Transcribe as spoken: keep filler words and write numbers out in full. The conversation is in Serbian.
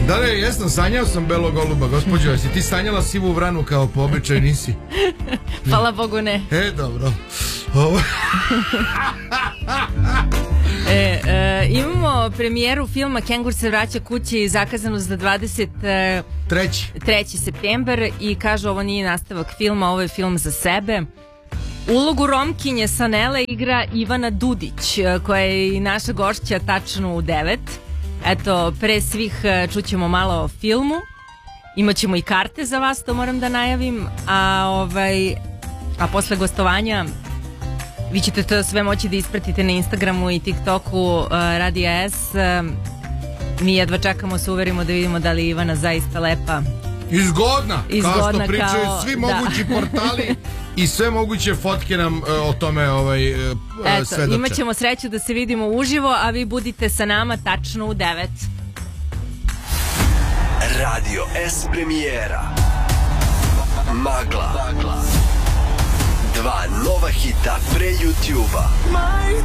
Da li, jesno, sanjao sam belog goluba, gospođo, jesi ti sanjala sivu vranu kao po običaju, nisi? Hvala Bogu ne. E, dobro. Ovo... E, e, imamo premijeru filma Kengur se vraća kući, zakazanu za dvadeset treći septembar i kažu ovo nije nastavak filma, ovo je film za sebe. Ulogu Romkinje Sanele igra Ivana Dudić, koja je i naša gošća tačno u devet. Eto, pre svih čućemo malo o filmu. Imaćemo i karte za vas, to moram da najavim. A, ovaj, a posle gostovanja vi ćete to sve moći da ispratite na Instagramu i TikToku uh, Radija S. Uh, mi jedva čekamo se uverimo da vidimo da li je Ivana zaista lepa. Izgodna, Izgodna kao što pričaju kao, svi da. mogući portali i sve moguće fotke nam uh, o tome ovaj, uh, Eto, svedoče. imat ćemo sreću da se vidimo uživo, a vi budite sa nama tačno u devet. Radio S premijera Magla. Dva nova hita pre YouTube-a.